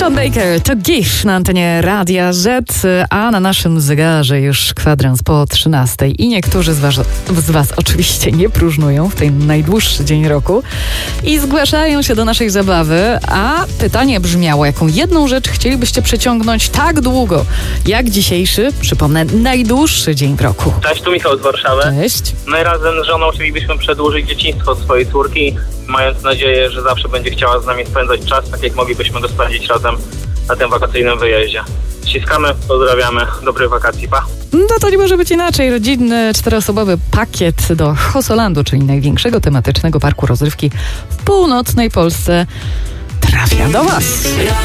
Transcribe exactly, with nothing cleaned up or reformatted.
Sean Baker to Give na antenie Radia Z, a na naszym zegarze już kwadrans po trzynastej i niektórzy z was, z was oczywiście nie próżnują w ten najdłuższy dzień roku i zgłaszają się do naszej zabawy, a pytanie brzmiało, jaką jedną rzecz chcielibyście przeciągnąć tak długo, jak dzisiejszy, przypomnę, najdłuższy dzień w roku. Cześć, tu Michał z Warszawy. Cześć. My razem z żoną chcielibyśmy przedłużyć dzieciństwo swojej córki, mając nadzieję, że zawsze będzie chciała z nami spędzać czas, tak jak moglibyśmy go spędzić razem na tym wakacyjnym wyjeździe. Ściskamy, pozdrawiamy, dobrych wakacji, pa! No to nie może być inaczej. Rodzinny, czteroosobowy pakiet do Hosolandu, czyli największego tematycznego parku rozrywki w północnej Polsce, trafia do was.